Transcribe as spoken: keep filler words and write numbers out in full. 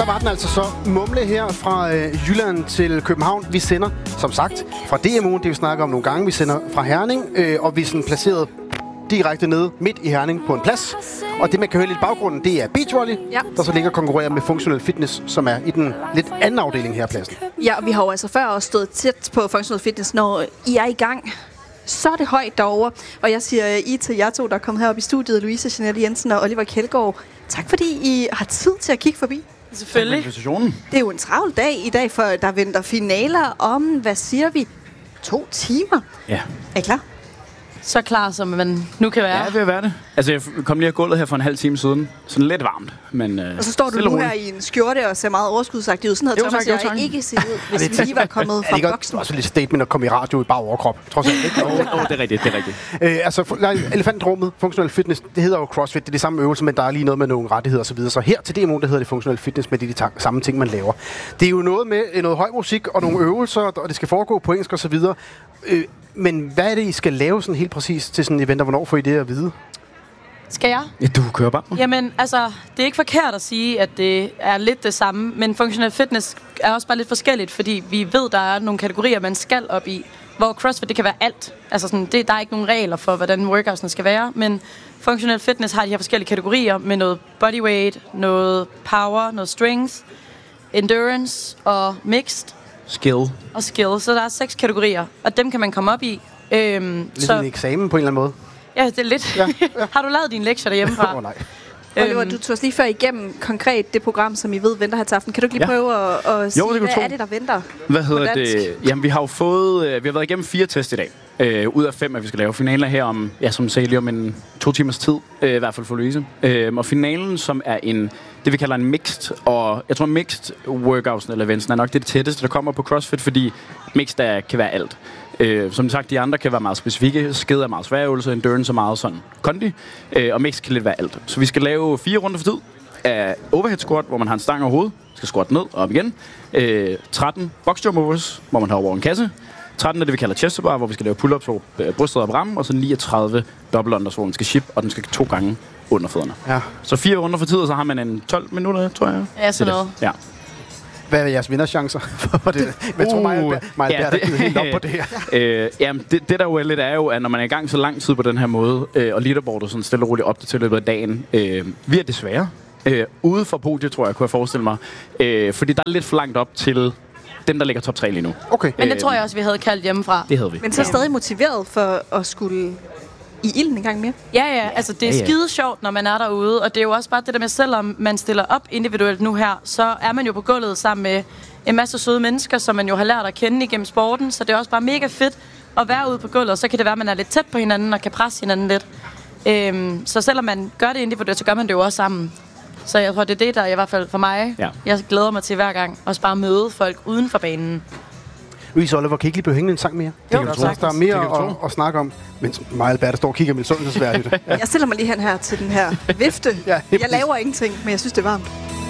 Der var den altså så. Mumle her fra øh, Jylland til København. Vi sender, som sagt, fra D M U'en, det vi snakker om nogle gange. Vi sender fra Herning, øh, og vi er sådan placeret direkte nede midt i Herning på en plads. Og det, man kan høre lidt i baggrunden, det er beachvolley, ja. Der så ligger og konkurrerer med Functional Fitness, som er i den lidt anden afdeling her pladsen. Ja, og vi har jo altså før også stået tæt på Functional Fitness, når I er i gang. Så er det højt derovre. Og jeg siger I til jer to, der er kommet herop i studiet, Louise Jeanette Jensen og Oliver Kjeldgaard. Tak fordi I har tid til at kigge forbi. Selvfølgelig. Det er jo en travl dag i dag, for der venter finaler om, hvad siger vi, to timer. Ja. Er I klar? Så klar, som man nu kan være. Ja, det vil være det. Altså, jeg kom lige af gulvet her for en halv time siden. Sådan lidt varmt, men øh, og så står du nu her i en skjorte og ser meget overskudsagtig ud. Sådan havde Thomas og jeg ikke set ud, hvis vi lige var kommet fra boksen. Det er også lidt statement at komme i radio i bare overkrop. Trods alt, ikke? Åh, oh, oh, det er rigtigt, det er rigtigt. Øh, altså, elefantrummet, Functional Fitness, det hedder jo CrossFit. Det er de samme øvelser, men der er lige noget med nogle rettigheder og så videre. Så her til D M U'en, der hedder det Functional Fitness, med de, de samme ting, man laver. Det er jo noget med noget høj musik og nogle øvelser, og det skal foregå på engelsk og så videre. Øh, Men hvad er det, I skal lave sådan helt præcis til sådan et event, og hvornår får I det at vide? Skal jeg? Ja, du kører bare. Jamen, altså, det er ikke forkert at sige, at det er lidt det samme, men Functional Fitness er også bare lidt forskelligt, fordi vi ved, der er nogle kategorier, man skal op i, hvor CrossFit, det kan være alt. Altså, sådan, det, der er ikke nogen regler for, hvordan workoutsene skal være, men Functional Fitness har de her forskellige kategorier med noget bodyweight, noget power, noget strength, endurance og mixed. Skill. Og skill. Så der er seks kategorier, og dem kan man komme op i. Øhm, lidt så en eksamen på en eller anden måde. Ja, det er lidt. Ja, ja. Har du lavet dine lektier derhjemmefra? Åh, oh, nej. Oliver, du tog os lige før igennem konkret det program, som I ved venter her til aften. Kan du ikke lige ja. prøve at, at sige, jo, hvad er det, der venter? Hvad hedder det? Jamen, vi har jo fået... Øh, vi har været igennem fire test i dag. Øh, ud af fem, at vi skal lave finaler her om, ja, som sagde lige om en to timers tid. Øh, I hvert fald for Louise. Øh, og finalen, som er en... Det vi kalder en mixed, og jeg tror mixed workouts eller events er nok det tætteste, der kommer på CrossFit, fordi mixed er, kan være alt. Øh, som sagt, de andre kan være meget specifikke. Sked er meget svære øvelser, endurance er meget sådan kondi, øh, og mixed kan lidt være alt. Så vi skal lave fire runder for tid af overhead squat, hvor man har en stang over hovedet, skal squat ned og op igen. Øh, tretten box jump overs, hvor man har over en kasse. tretten er det, vi kalder chest bar, hvor vi skal lave pull-ups på brystet og rammen, og så niogtredive double unders, hvor man skal ship, og den skal to gange under fødderne. Ja. Så fire runder for tid, og så har man en tolv minutter, tror jeg. Ja, sådan noget. Ja. Hvad er jeres vinderchancer for det? Jeg tror, mig og Albert har givet helt op på det her. øh, jamen, det, det der jo er lidt, er jo, at når man er i gang så lang tid på den her måde, øh, og leaderboardet sådan stille og roligt op til løbet af dagen, øh, vi er desværre øh, ude for podiet, tror jeg, kunne jeg forestille mig. Øh, fordi der er lidt for langt op til dem, der ligger top tre lige nu. Okay. Men det tror jeg også, vi havde kaldt hjemmefra. Det havde vi. Men så stadig motiveret for at skulle i ilden en gang mere. Ja, ja. Altså, det er ja, ja. skide sjovt, når man er derude. Og det er jo også bare det der med, selvom man stiller op individuelt nu her, så er man jo på gulvet sammen med en masse søde mennesker, som man jo har lært at kende igennem sporten. Så det er også bare mega fedt at være ude på gulvet. Og så kan det være, at man er lidt tæt på hinanden og kan presse hinanden lidt. Øhm, så selvom man gør det individuelt, så gør man det jo også sammen. Så jeg tror, det er det, der i hvert fald for mig, ja. jeg glæder mig til hver gang. Også bare møde folk uden for banen. Louise Oliver, kan I ikke lige blive hængende en sang mere? Jo, det kan der er mere at, at snakke om, mens mig og Albert står og kigger med sundhedsværdigt. Jeg stiller mig lige hen her til den her vifte. Ja, jeg laver ingenting, men jeg synes, det er varmt.